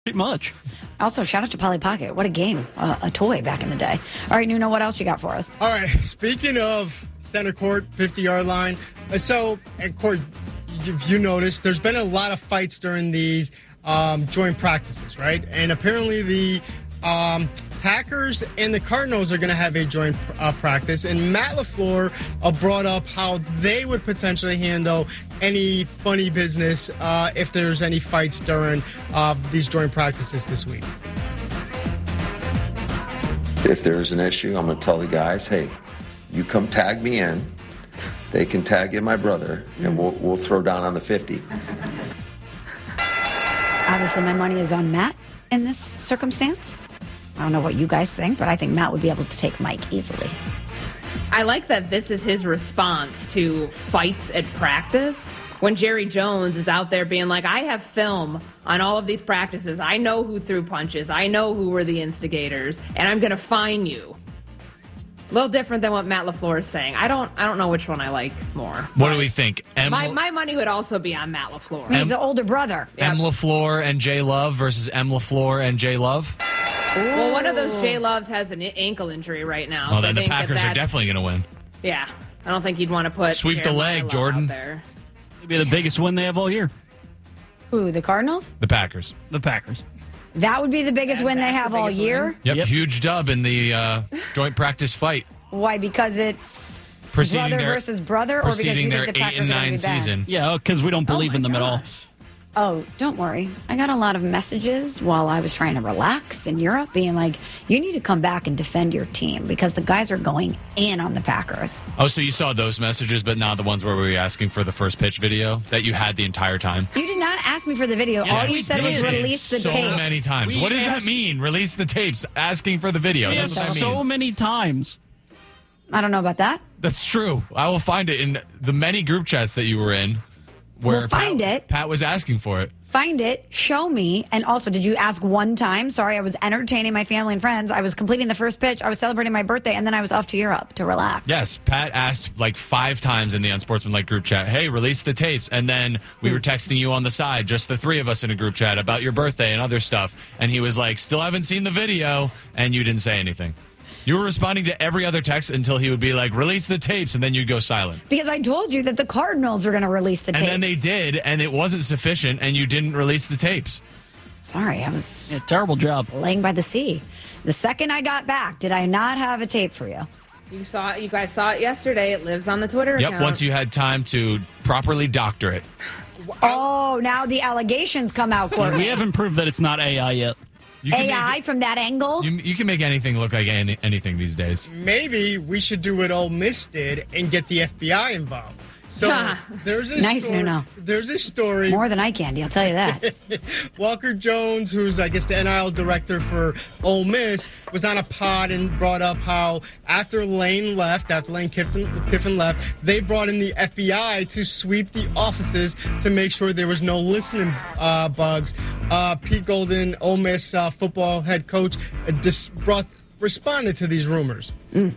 Pretty much. Also, shout out to Polly Pocket. What a game. A toy back in the day. All right, Nuno, what else you got for us? All right, speaking of center court, 50-yard line. So, and Court, if you noticed, there's been a lot of fights during these joint practices, right? And apparently the Packers and the Cardinals are going to have a joint practice. And Matt LaFleur brought up how they would potentially handle any funny business if there's any fights during these joint practices this week. If there's an issue, I'm going to tell the guys, hey, you come tag me in. They can tag in my brother, and we'll throw down on the 50. Obviously, my money is on Matt in this circumstance. I don't know what you guys think, but I think Matt would be able to take Mike easily. I like that this is his response to fights at practice. When Jerry Jones is out there being like, I have film on all of these practices. I know who threw punches. I know who were the instigators, and I'm going to fine you. A little different than what Matt LaFleur is saying. I don't know which one I like more. What do we think? My money would also be on Matt LaFleur. He's the older brother. M. LaFleur and J. Love versus M. LaFleur and J. Love? Well, one of those J. Loves has an ankle injury right now. Well, then the Packers are definitely going to win. Yeah. I don't think you'd want to put Sweep Jeremiah the leg, Love Jordan. out there. It'd be the biggest win they have all year. Who, the Cardinals? The Packers. The Packers. That would be the biggest win they have all year? Yep, huge dub in the joint practice fight. Why? Because it's Preceding brother their- versus brother? Or because you Preceding their think the 8 Packers and are going 9 to be bad? season. Yeah, because we don't believe in them at all. Oh, don't worry. I got a lot of messages while I was trying to relax in Europe being like, you need to come back and defend your team because the guys are going in on the Packers. Oh, so you saw those messages, but not the ones where we were asking for the first pitch video that you had the entire time? You did not ask me for the video. Yes, All you we said was did. release the so tapes. many times. What does that mean? Release the tapes. Asking for the video. That's what that So means. many times. I don't know about that. That's true. I will find it in the many group chats that you were in where We'll find it. Pat was asking for it. Find it, show me, and also, did you ask one time? Sorry, I was entertaining my family and friends. I was completing the first pitch. I was celebrating my birthday, and then I was off to Europe to relax. Yes, Pat asked like 5 times in the Unsportsmanlike group chat, hey, release the tapes. And then we were texting you on the side, just the 3 of us in a group chat about your birthday and other stuff. And he was like, still haven't seen the video, and you didn't say anything. You were responding to every other text until he would be like, release the tapes, and then you'd go silent. Because I told you that the Cardinals are going to release the tapes. And then they did, and it wasn't sufficient, and you didn't release the tapes. Sorry, I was terrible job. laying by the sea. The second I got back, did I not have a tape for you? You guys saw it yesterday. It lives on the Twitter account. Yep, once you had time to properly doctor it. Oh, now the allegations come out, Courtney. We haven't proved that it's not AI yet. You can AI make from that angle? you can make anything look like anything these days. Maybe we should do what Ole Miss did and get the FBI involved. So there's a Nice, story. Nuno. There's a story. More than eye candy, I'll tell you that. Walker Jones, who's, I guess, the NIL director for Ole Miss, was on a pod and brought up how after Lane Kiffin left, they brought in the FBI to sweep the offices to make sure there was no listening bugs. Pete Golden, Ole Miss football head coach, responded to these rumors.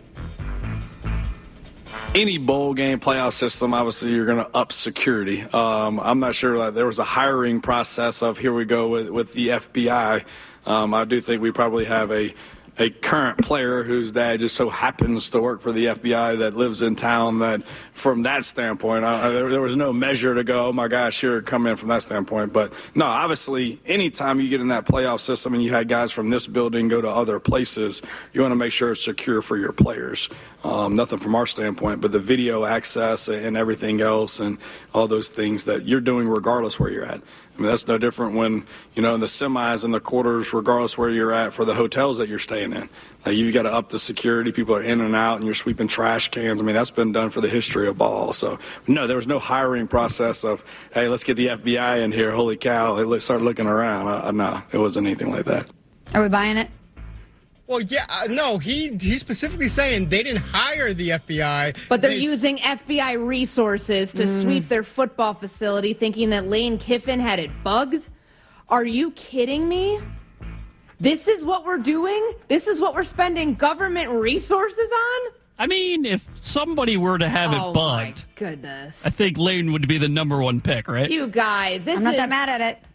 Any bowl game playoff system, obviously, you're going to up security. I'm not sure there was a hiring process of here we go with the FBI. I do think we probably have a current player whose dad just so happens to work for the FBI that lives in town that from that standpoint, there was no measure to go, oh my gosh, here, come in from that standpoint. But no, obviously, anytime you get in that playoff system and you had guys from this building go to other places, you want to make sure it's secure for your players. Nothing from our standpoint, but the video access and everything else and all those things that you're doing regardless where you're at. I mean, that's no different when, in the semis and the quarters, regardless where you're at for the hotels that you're staying in. Like, you've got to up the security. People are in and out, and you're sweeping trash cans. I mean, that's been done for the history of ball. So, no, there was no hiring process of, hey, let's get the FBI in here. Holy cow. Let's start looking around. No, it wasn't anything like that. Are we buying it? Well, yeah, no, he's specifically saying they didn't hire the FBI. But they're using FBI resources to sweep their football facility, thinking that Lane Kiffin had it bugged. Are you kidding me? This is what we're doing? This is what we're spending government resources on? I mean, if somebody were to have it Oh, bugged, my goodness. I think Lane would be the number 1 pick, right? You guys, I'm not that mad at it.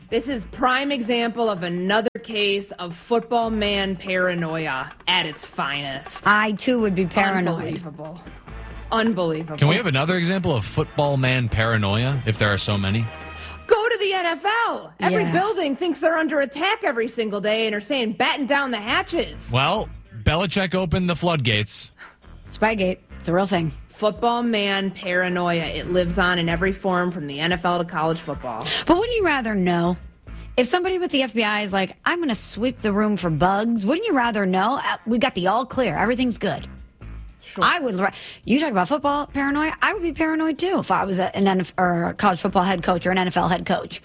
This is prime example of another case of football man paranoia at its finest. I, too, would be paranoid. Unbelievable. Can we have another example of football man paranoia, if there are so many? Go to the NFL. Every Yeah. building thinks they're under attack every single day and are saying, batten down the hatches. Well, Belichick opened the floodgates. Spygate. It's a real thing. Football man paranoia. It lives on in every form from the NFL to college football. But wouldn't you rather know? If somebody with the FBI is like, I'm going to sweep the room for bugs, wouldn't you rather know? We got the all clear. Everything's good. Sure. I would. You talk about football paranoia. I would be paranoid too if I was a college football head coach or an NFL head coach.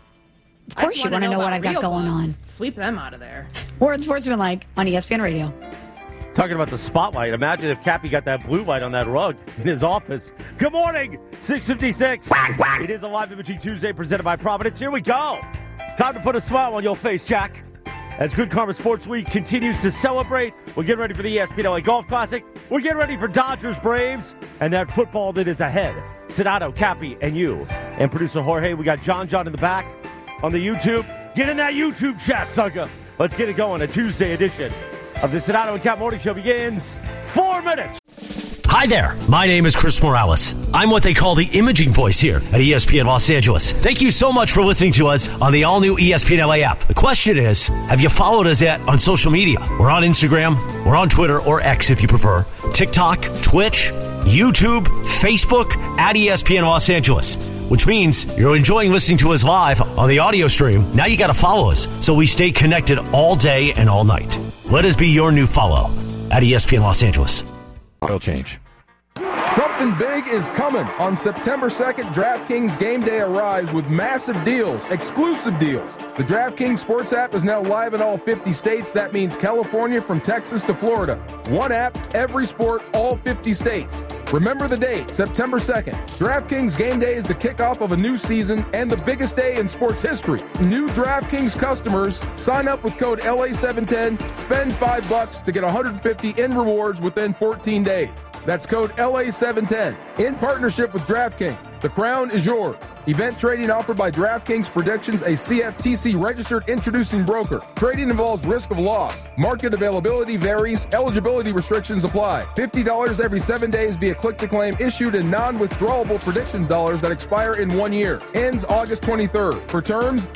Of course, you want to know what I've got going on. Sweep them out of there. Or it's Sportsmanlike on ESPN Radio. Talking about the spotlight, imagine if Cappy got that blue light on that rug in his office. Good morning, 6:56. It is a live imaging Tuesday presented by Providence. Here we go. Time to put a smile on your face, Jack. As Good Karma Sports Week continues to celebrate, we're getting ready for the ESPN LA Golf Classic. We're getting ready for Dodgers Braves and that football that is ahead. Sedano, Cappy, and you. And producer Jorge, we got John in the back on the YouTube. Get in that YouTube chat, sucker. Let's get it going. A Tuesday edition of the Sedano and Cap Morning Show begins 4 minutes. Hi there, my name is Chris Morales. I'm what they call the imaging voice here at ESPN Los Angeles. Thank you so much for listening to us on the all-new ESPN LA app. The question is, have you followed us yet on social media? We're on Instagram, we're on Twitter, or X if you prefer, TikTok, Twitch, YouTube, Facebook, at ESPN Los Angeles. Which means you're enjoying listening to us live on the audio stream. Now you got to follow us so we stay connected all day and all night. Let us be your new follow at ESPN Los Angeles. Oil change. Something big is coming. On September 2nd, DraftKings Game Day arrives with massive deals, exclusive deals. The DraftKings Sports app is now live in all 50 states. That means California from Texas to Florida. One app, every sport, all 50 states. Remember the date, September 2nd. DraftKings Game Day is the kickoff of a new season and the biggest day in sports history. New DraftKings customers sign up with code LA710, spend $5 to get $150 in rewards within 14 days. That's code LA710 in partnership with DraftKings. The crown is yours. Event trading offered by DraftKings Predictions, a CFTC registered introducing broker. Trading involves risk of loss. Market availability varies. Eligibility restrictions apply. $50 every 7 days via click to claim issued in non-withdrawable predictions dollars that expire in 1 year. Ends August 23rd. For terms,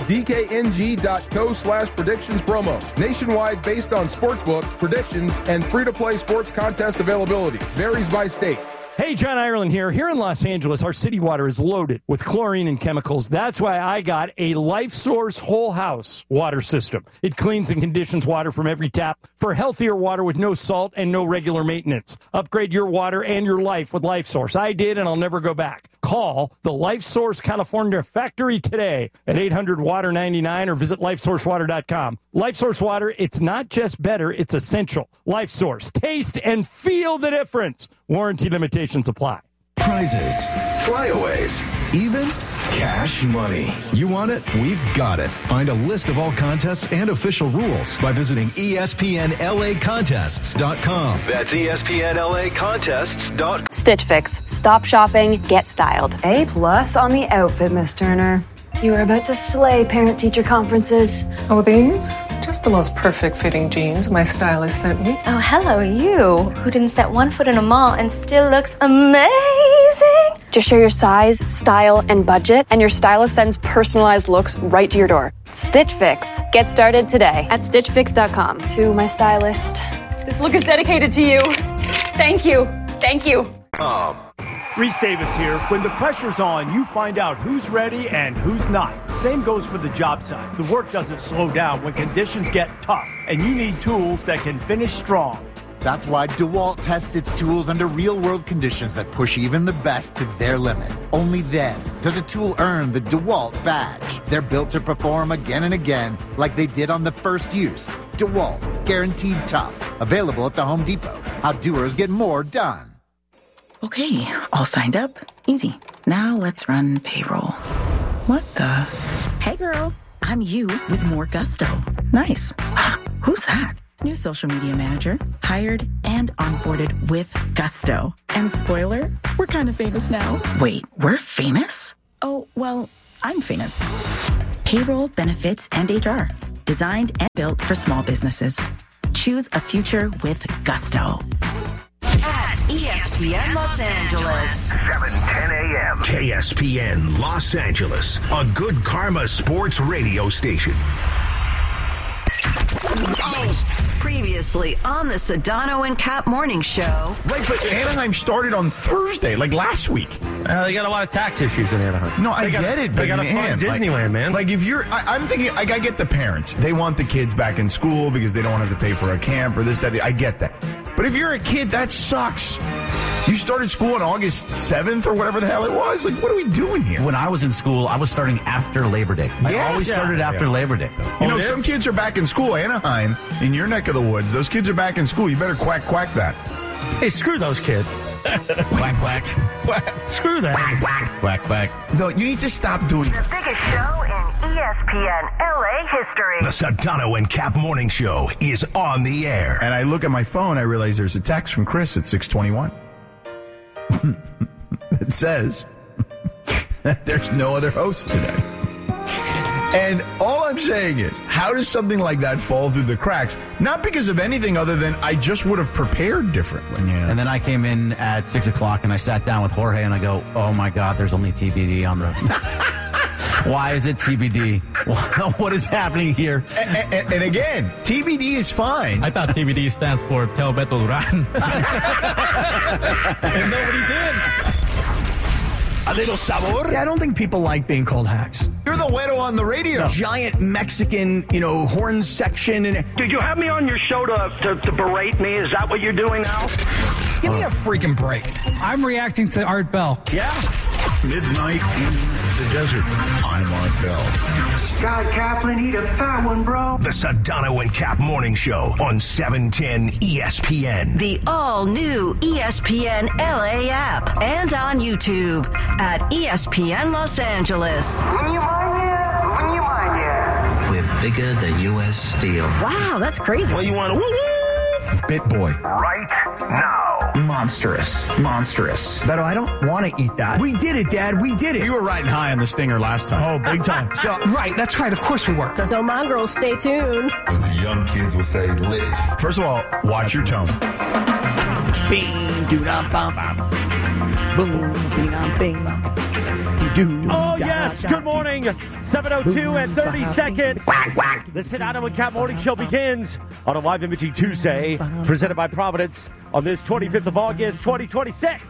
dkng.co/predictions promo. Nationwide based on sportsbook, predictions, and free-to-play sports contest availability. Varies by state. Hey, John Ireland here. Here in Los Angeles, our city water is loaded with chlorine and chemicals. That's why I got a LifeSource whole house water system. It cleans and conditions water from every tap for healthier water with no salt and no regular maintenance. Upgrade your water and your life with LifeSource. I did, and I'll never go back. Call the LifeSource California factory today at 800-WATER-99 or visit LifeSourceWater.com. LifeSource Water, it's not just better, it's essential. LifeSource. Taste and feel the difference. Warranty limitations apply. Prizes, flyaways, even cash money. You want it? We've got it. Find a list of all contests and official rules by visiting ESPNLAcontests.com. That's ESPNLAcontests.com. Stitch Fix. Stop shopping, get styled. A+ on the outfit, Miss Turner. You are about to slay parent-teacher conferences. Oh, these? Just the most perfect fitting jeans my stylist sent me. Oh, hello, you, who didn't set one foot in a mall and still looks amazing. Just share your size, style, and budget, and your stylist sends personalized looks right to your door. Stitch Fix. Get started today at StitchFix.com. To my stylist, this look is dedicated to you. Thank you. Thank you. Reese Davis here. When the pressure's on, you find out who's ready and who's not. Same goes for the job site. The work doesn't slow down when conditions get tough, and you need tools that can finish strong. That's why DeWalt tests its tools under real-world conditions that push even the best to their limit. Only then does a tool earn the DeWalt badge. They're built to perform again and again like they did on the first use. DeWalt, guaranteed tough. Available at the Home Depot. How doers get more done. Okay, all signed up. Easy. Now let's run payroll. What the? Hey girl, I'm you with more gusto. Nice. Who's that? New social media manager. Hired and onboarded with gusto. And spoiler, we're kind of famous now. Wait, we're famous? Oh, well, I'm famous. Payroll, benefits, and HR. Designed and built for small businesses. Choose a future with gusto. At ESPN Los Angeles. 7:10 a.m. KSPN Los Angeles, a good karma sports radio station. Previously on the Sedano and Cap Morning Show. Right, but Anaheim started on Thursday, like last week. They got a lot of tax issues in Anaheim. No, I get it, but they got to fund Disneyland, man. Like if you're, I'm thinking, like I get the parents. They want the kids back in school because they don't want to have to pay for a camp or this, that. I get that. But if you're a kid, that sucks. You started school on August 7th or whatever the hell it was. Like, what are we doing here? When I was in school, I was starting after Labor Day. I always started after Labor Day. You know, some kids are back in school. Anaheim, in your neck of the woods, those kids are back in school. You better quack that. Hey, screw those kids. Quack, quack. Quack. Screw that. Quack, quack. Quack, quack. No, you need to stop doing The biggest show in ESPN LA history. The Sedano and Cap Morning Show is on the air. And I look at my phone, I realize there's a text from Chris at 6:21. It says that there's no other host today. And all I'm saying is, how does something like that fall through the cracks? Not because of anything other than I just would have prepared differently. Yeah. And then I came in at 6 o'clock and I sat down with Jorge and I go, oh my God, there's only TBD on the... Why is it TBD? What is happening here? And again, TBD is fine. I thought TBD stands for Tell Beto Duran. And nobody did. A little sabor? Yeah, I don't think people like being called hacks. You're the güero on the radio. Giant Mexican, horn section. And did you have me on your show to berate me? Is that what you're doing now? Give me a freaking break. I'm reacting to Art Bell. Yeah. Midnight in the desert. I'm Art Bell. Scott Kaplan, eat a fat one, bro. The Sedano and Cap Morning Show on 710 ESPN. The all-new ESPN LA app and on YouTube at ESPN Los Angeles. When you mind ya. We're bigger than U.S. Steel. Wow, that's crazy. Well, you want to Bit Boy. Right now. Monstrous. Beto, I don't want to eat that. We did it, Dad. We did it. You were riding high on the stinger last time. Oh, big time. Right, that's right. Of course we were. So, mongrels, stay tuned. As the young kids would say, lit. First of all, watch your tone. Bing, doo-da-bum, boom, bing-dum, bing. Oh, yes. Good morning. 7:02 and 30 seconds. The Sedano and Cap Morning Show begins on a live imaging Tuesday, presented by Providence on this 25th of August, 2026.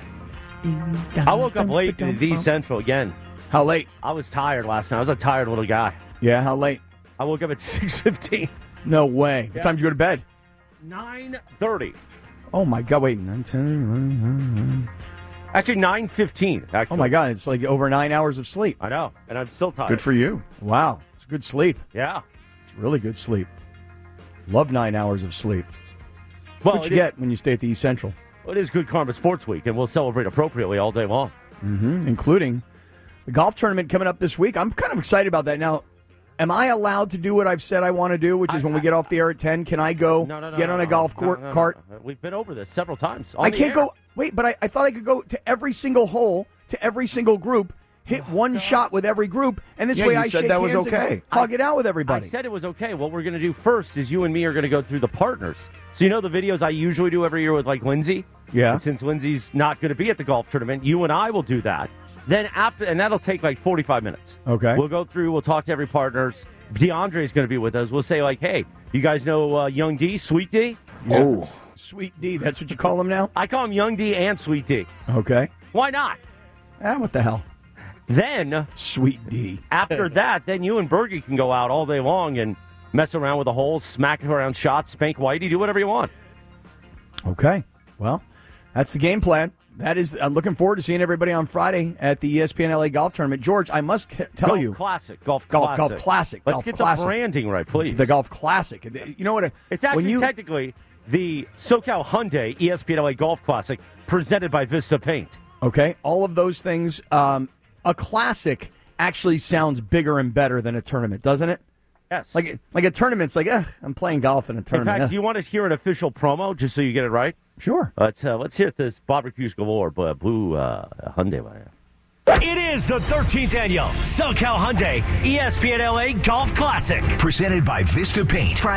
I woke up late in the Central again. How late? I was tired last night. I was a tired little guy. Yeah, how late? I woke up at 6:15. No way. What time did you go to bed? 9:30. Oh, my God. Wait. 9, 10, Actually, 9:15. Oh, my God. It's like over 9 hours of sleep. I know. And I'm still tired. Good for you. Wow. It's good sleep. Yeah. It's really good sleep. Love 9 hours of sleep. Well, What you get when you stay at the East Central. Well, it is Good Karma Sports Week, and we'll celebrate appropriately all day long. Mm-hmm. Including the golf tournament coming up this week. I'm kind of excited about that. Now, am I allowed to do what I've said I want to do, which is when we get off the air at 10, can I go get on a golf cart? We've been over this several times. I can't go. Wait, but I thought I could go to every single hole, to every single group, hit one shot with every group, and this way I said shake that was hands okay. and hug it out with everybody. I said it was okay. What we're going to do first is you and me are going to go through the partners. So you know the videos I usually do every year with like Lindsay? Yeah. And since Lindsay's not going to be at the golf tournament, you and I will do that. Then after, and that'll take like 45 minutes. Okay. We'll go through, we'll talk to every partners. DeAndre's going to be with us. We'll say like, hey, you guys know Young D, Sweet D? Yeah. Oh. Sweet D, that's what you call him now? I call him Young D and Sweet D. Okay. Why not? What the hell? Then, Sweet D. After that, then you and Bergie can go out all day long and mess around with the holes, smack around shots, spank Whitey, do whatever you want. Okay. Well, that's the game plan. I'm looking forward to seeing everybody on Friday at the ESPN LA Golf Tournament. George, I must tell you. Golf Classic. Let's get the branding right, please. The Golf Classic. You know what? It's actually technically the SoCal Hyundai ESPN LA Golf Classic presented by Vista Paint. Okay. All of those things. A classic actually sounds bigger and better than a tournament, doesn't it? Yes. Like a tournament's like, I'm playing golf in a tournament. In fact, do you want to hear an official promo just so you get it right? Sure. Let's hear this Barbecues Galore Blue Hyundai. It is the 13th annual SoCal Hyundai ESPN LA Golf Classic. Presented by Vista Paint.